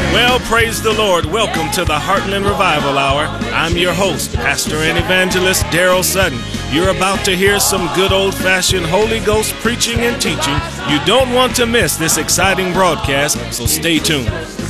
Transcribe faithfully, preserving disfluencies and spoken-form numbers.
Well, praise the Lord. Welcome to the Heartland Revival Hour. I'm your host, Pastor and Evangelist Daryl Sutton. You're about to hear some good old-fashioned Holy Ghost preaching and teaching. You don't want to miss this exciting broadcast, so stay tuned.